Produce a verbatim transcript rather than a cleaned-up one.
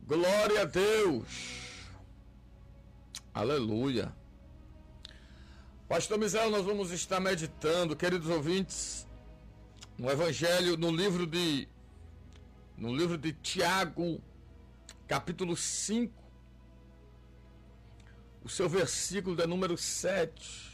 Glória a Deus. Aleluia. Pastor Misael, nós vamos estar meditando, queridos ouvintes, no Evangelho, no livro de no livro de Tiago, capítulo cinco, o seu versículo de número sete.